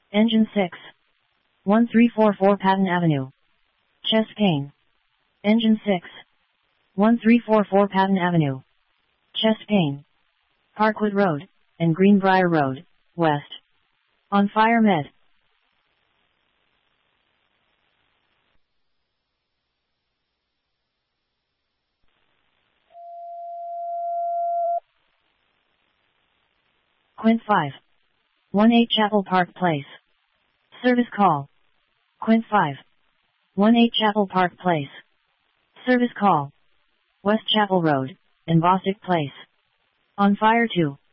Engine 6. 1344 Patton Avenue. Chest pain. Engine 6. 1344 Patton Avenue. Chest pain. Parkwood Road, and Greenbrier Road, West. On fire med. Quint 5. 18 Chapel Park Place. Service call. Quint 5. 18 Chapel Park Place. Service call. West Chapel Road, and Bostic Place. On fire 2.